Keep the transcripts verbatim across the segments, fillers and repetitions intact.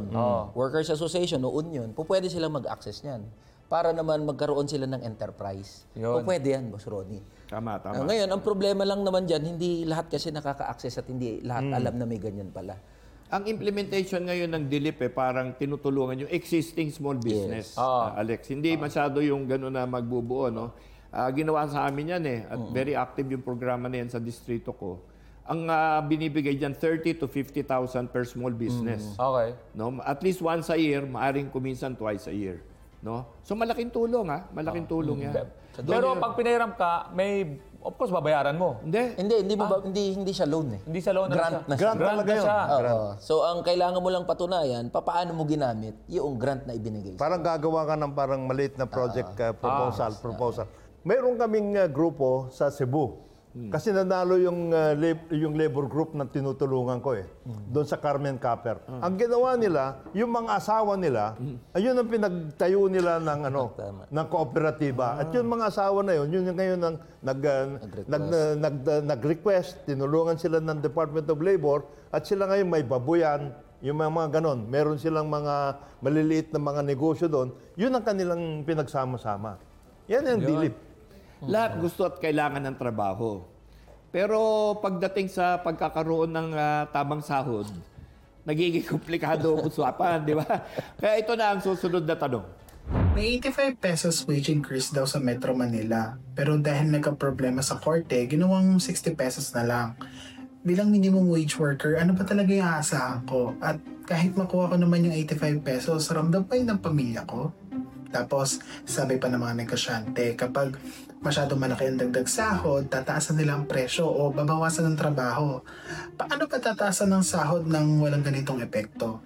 Oh. Workers Association o union, po pwede silang mag-access niyan. Para naman magkaroon sila ng enterprise. Yun. Po pwede yan, Boss Ronnie. Tama, tama. Ah, ngayon, ang problema lang naman dyan, hindi lahat kasi nakaka-access at hindi lahat alam na may ganyan pala. Ang implementation ngayon ng D L I P, eh, parang tinutulungan yung existing small business, Oo. ah, Alex. Hindi masyado yung gano'n na magbubuo, no? Ah, ginawa sa amin yan eh. At very active yung programa na yan sa distrito ko. Ang ah, binibigay dyan, thirty to fifty thousand per small business. Okay. No? At least once a year, maaring kuminsan twice a year. No? So malaking tulong ha, malaking tulong yan. Pero pag pinahiram ka, may, of course, babayaran mo. Hindi. Hindi, hindi, mo ba, hindi, hindi siya loan eh. Hindi sa loan na Grant siya. na siya. Grant talaga yun. siya. Oo. So, ang kailangan mo lang patunayan, papaano mo ginamit yung grant na ibinigay. Parang gagawa ka ng parang maliit na project uh, proposal, proposal. Meron kaming uh, grupo sa Cebu. Kasi nanalo yung uh, lab- yung labor group na tinutulungan ko eh. Doon sa Carmen Copper. Ang ginawa nila, yung mga asawa nila, ayun ang pinagtayo nila ng ano, Tama. ng kooperatiba. At yung mga asawa na yun, yun yung ngayon ang nag uh, nag uh, nag uh, nag-request, tinulungan sila ng Department of Labor at sila ngayon may babuyan, yung mga, mga ganon. Meron silang mga maliliit na mga negosyo doon. Yun ang kanilang pinagsama-sama. Yan ang dilip. Lahat gusto at kailangan ng trabaho. Pero pagdating sa pagkakaroon ng ah, tamang sahod, nagiging komplikado ang usapan, di ba? Kaya ito na ang susunod na tanong. May eighty-five pesos wage increase daw sa Metro Manila. Pero dahil nagka-problema sa korte, ginawang sixty pesos na lang. Bilang minimum wage worker, ano ba talaga yung aasahan ko? At kahit makuha ko naman yung eighty-five pesos, ramdam pa yun ng pamilya ko? Tapos, sabi pa ng mga negosyante, kapag masyado malaki ang dagdag sahod, tataasan nila ang presyo o babawasan ng trabaho. Paano pa tataasan ng sahod nang walang ganitong epekto?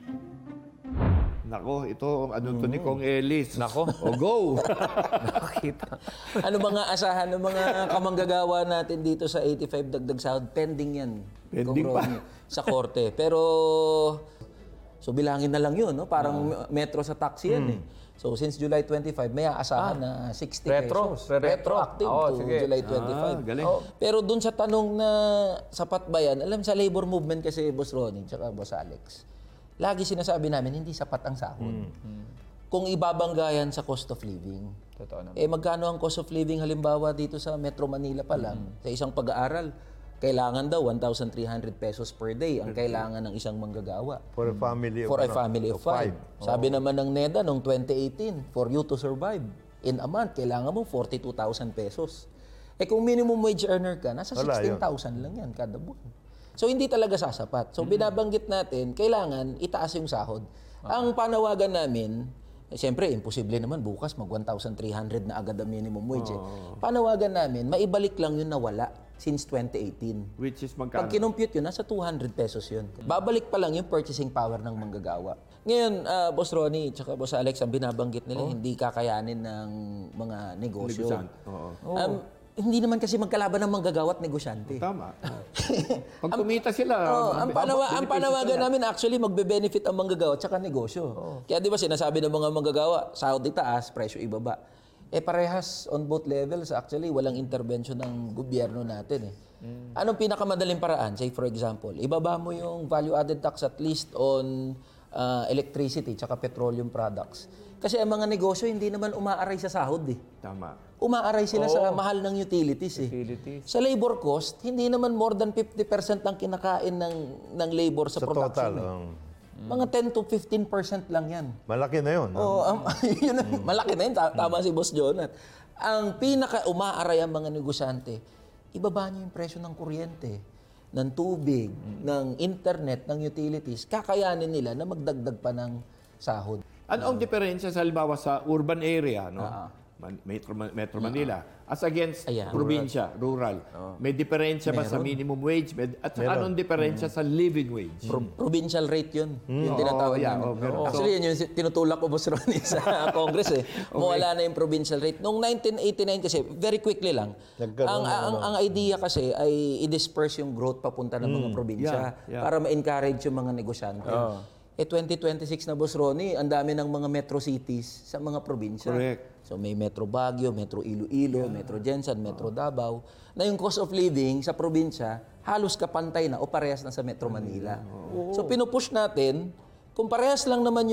Nako, ito, ano to ni Kong Ellis? Nako. O go! Nakakita. Ano mga asahan ng mga kamanggagawa natin dito sa eighty-five dagdag sahod? Pending yan. Pending Kung pa. Ronnie, sa korte. Pero, so bilangin na lang yun, no? Parang metro sa taxi yan eh. So since July twenty-five, may aasahan na sixty Retro. pesos. Re- retro. Retroactive Oo, to sige. July twenty-five. Ah, galing. Pero dun sa tanong na sapat ba yan, alam sa labor movement kasi, Boss Ronnie, tsaka Boss Alex, lagi sinasabi namin, hindi sapat ang sahod. Kung ibabanggayan sa cost of living. Totoo naman. Eh magkano ang cost of living halimbawa dito sa Metro Manila pa lang, sa isang pag-aaral, kailangan daw one thousand three hundred pesos per day ang kailangan ng isang manggagawa. For a family of, For a ano, family of five. Sabi naman ng NEDA noong twenty eighteen, for you to survive in a month, kailangan mo forty-two thousand pesos. Eh kung minimum wage earner ka, nasa Wala sixteen thousand lang yan kada buwan. So hindi talaga sasapat. So binabanggit natin, kailangan itaas yung sahod. Ang panawagan namin, eh, siyempre, imposible naman bukas mag one thousand three hundred na agad ang minimum wage. Eh. Panawagan namin, maibalik lang yun na wala since twenty eighteen. Which is Pag magkano? kinumpute yun, nasa two hundred pesos yun. Babalik pa lang yung purchasing power ng manggagawa. Ngayon, ah, Boss Ronnie at Boss Alex, ang binabanggit nila, hindi kakayanin ng mga negosyo. Negosyante. Oo. Um, hindi naman kasi magkalaban ng manggagawa at negosyante. Tama. Pag kumita sila, Oh, ang, panawa, ang benepisyo panawagan sila. namin actually magbe-benefit ang manggagawa at saka negosyo. Kaya di ba sinasabi ng mga manggagawa, sahod itaas, presyo ibaba. Eh parehas on both levels actually walang intervention ng gobyerno natin eh. Anong pinakamadaling paraan? Say for example, ibaba mo yung value added tax at least on uh, electricity at petroleum products. Kasi ang mga negosyo hindi naman umaaray sa sahod eh. Tama. Umaaray sila sa mahal ng utilities eh. Utilities. Sa labor cost, hindi naman more than fifty percent ang kinakain ng ng labor sa, Sa production. total. eh. um, Mga ten to fifteen percent lang yan. malaki na yun. Oo, um, yun ang, malaki na yun. Ta- Tama si Boss Jonat. Ang pinaka umaaray ang mga negosyante, ibaba niyo yung presyo ng kuryente, ng tubig, ng internet, ng utilities. Kakayanin nila na magdagdag pa ng sahod. Ano ang diferensya sa halimbawa sa urban area, no? Man- Metro, Metro Manila, as against Ayan. probinsya, rural. May diferensya ba sa minimum wage? May, at saka anong diferensya sa living wage? Pro- provincial rate yun. Yung tinatawag Oo, yeah, namin. oh, pero- Actually, yun yung tinutulak ko, Boss Ronnie, sa Congress eh. Mawala na yung provincial rate. Noong nineteen eighty-nine kasi, very quickly lang, Nagkaroon ang, ng ang, ano. ang idea kasi ay i-disperse yung growth papunta ng mga probinsya yeah, yeah. para ma-encourage yung mga negosyante. Eh twenty twenty-six na, Boss Ronnie, ang dami ng mga metro cities sa mga probinsya. Correct. So may Metro Baguio, Metro Iloilo, Metro Jensan, Metro Davao, na yung cost of living sa probinsya halos kapantay na o parehas na sa Metro Manila. So pinupush natin Kung parehas lang naman